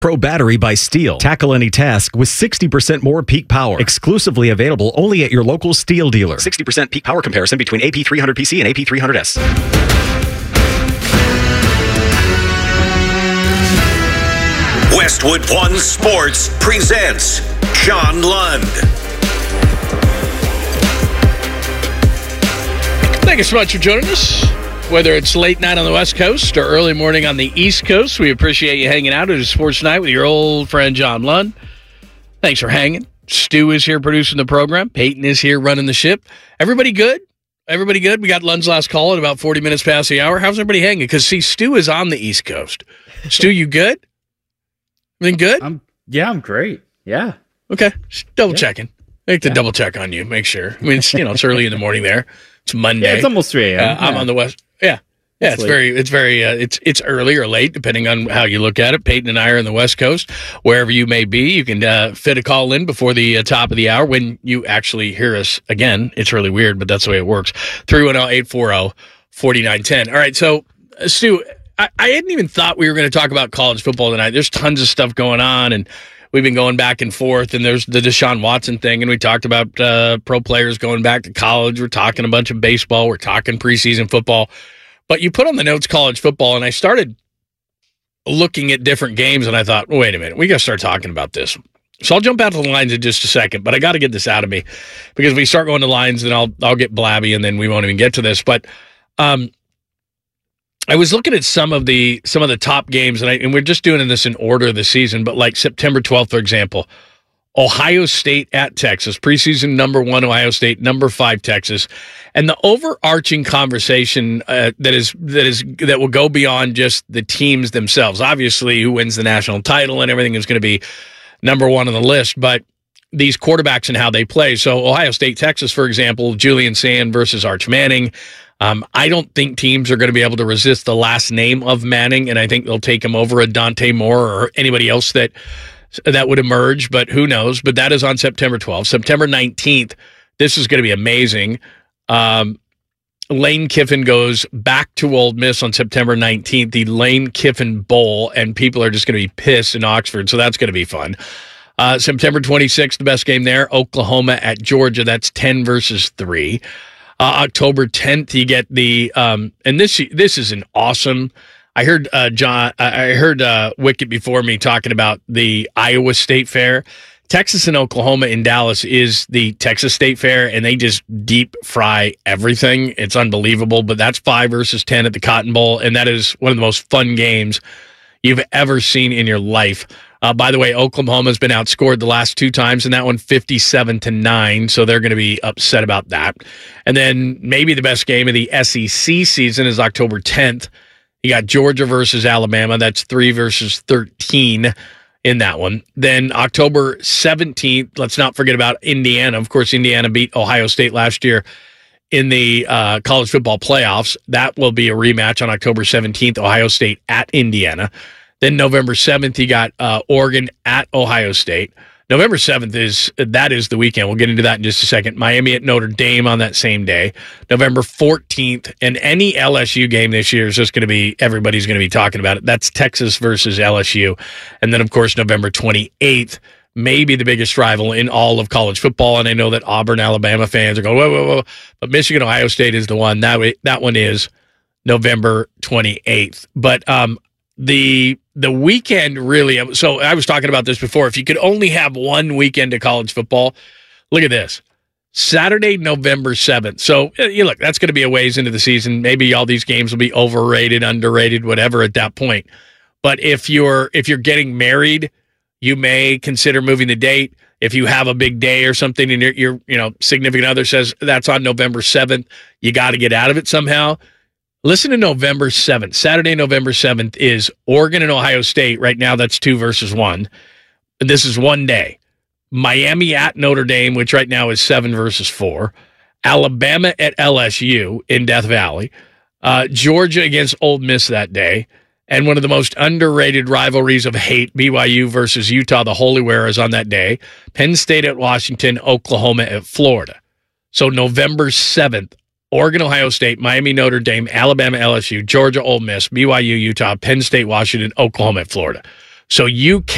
Pro Battery by Steel. Tackle any task with 60% more peak power. Exclusively available only at your local Steel dealer. 60% peak power comparison between AP300PC and AP300S. Westwood One Sports presents John Lund. Thank you so much for joining us. Whether it's late night on the West Coast or early morning on the East Coast, we appreciate you hanging out at a sports night with your old friend John Lund. Thanks for hanging. Stu is here producing the program. Peyton is here running the ship. Everybody good? Everybody good? We got Lund's last call at about 40 minutes past the hour. How's everybody hanging? Because, see, Stu is on the East Coast. Stu, you good? Everything good? I'm great. Yeah. Okay. Just double checking. I like to double check on you. Make sure. I mean, it's early in the morning there. It's Monday. Yeah, it's almost 3 a.m. I'm on the West. Yeah. Yeah, it's early or late, depending on how you look at it. Peyton and I are on the West Coast. Wherever you may be, you can fit a call in before the top of the hour when you actually hear us again. It's really weird, but that's the way it works. 310-840-4910. All right, so, Stu, I hadn't even thought we were going to talk about college football tonight. There's tons of stuff going on, and we've been going back and forth, and there's the Deshaun Watson thing, and we talked about pro players going back to college. We're talking a bunch of baseball. We're talking preseason football. But you put on the notes college football, and I started looking at different games, and I thought, wait a minute, we got to start talking about this. So I'll jump out to the lines in just a second, but I got to get this out of me because we start going to lines, and I'll get blabby, and then we won't even get to this. But I was looking at some of the top games, and we're just doing this in order of the season, but like September 12th, for example, Ohio State at Texas, preseason number 1 Ohio State, number 5 Texas, and the overarching conversation that will go beyond just the teams themselves. Obviously, who wins the national title and everything is going to be number 1 on the list, but these quarterbacks and how they play. So Ohio State, Texas, for example, Julian Sand versus Arch Manning. I don't think teams are going to be able to resist the last name of Manning, and I think they'll take him over a Dante Moore or anybody else that would emerge, but who knows? But that is on September 12th. September 19th, this is going to be amazing. Lane Kiffin goes back to Ole Miss on September 19th, the Lane Kiffin Bowl, and people are just going to be pissed in Oxford, so that's going to be fun. September 26th, the best game there, Oklahoma at Georgia. That's 10 versus 3. October 10th, you get the and this is an awesome. I heard Wicket before me talking about the Iowa State Fair. Texas and Oklahoma in Dallas is the Texas State Fair, and they just deep fry everything. It's unbelievable, but that's 5 versus 10 at the Cotton Bowl, and that is one of the most fun games you've ever seen in your life. By the way, Oklahoma's been outscored the last 2 times, and that one 57-9, so they're going to be upset about that. And then maybe the best game of the SEC season is October 10th. You got Georgia versus Alabama. That's 3 versus 13 in that one. Then October 17th, let's not forget about Indiana. Of course, Indiana beat Ohio State last year in the college football playoffs. That will be a rematch on October 17th, Ohio State at Indiana. Then November 7th, you got Oregon at Ohio State. November 7th is the weekend. We'll get into that in just a second. Miami at Notre Dame on that same day. November 14th, and any LSU game this year is just going to be, everybody's going to be talking about it. That's Texas versus LSU. And then, of course, November 28th, maybe the biggest rival in all of college football. And I know that Auburn, Alabama fans are going, whoa. But Michigan, Ohio State is the one. That one is November 28th. But the weekend really, so I was talking about this before. If you could only have one weekend of college football, look at this. Saturday, November 7th. So, look, that's going to be a ways into the season. Maybe all these games will be overrated, underrated, whatever at that point. But if you're getting married, you may consider moving the date. If you have a big day or something and your significant other says that's on November 7th, you got to get out of it somehow. Listen to November 7th. Saturday, November 7th is Oregon and Ohio State. Right now, that's 2 versus 1. This is one day. Miami at Notre Dame, which right now is 7 versus 4. Alabama at LSU in Death Valley. Georgia against Ole Miss that day. And one of the most underrated rivalries of hate, BYU versus Utah, the Holy Ware, is on that day. Penn State at Washington, Oklahoma at Florida. So November 7th, Oregon, Ohio State, Miami, Notre Dame, Alabama, LSU, Georgia, Ole Miss, BYU, Utah, Penn State, Washington, Oklahoma, and Florida. So you can